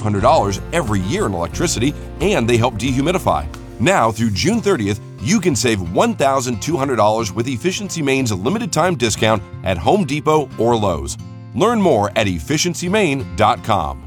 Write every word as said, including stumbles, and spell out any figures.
hundred dollars every year in electricity, and they help dehumidify. Now, through June thirtieth, you can save one thousand two hundred dollars with Efficiency Maine's limited-time discount at Home Depot or Lowe's. Learn more at efficiency maine dot com.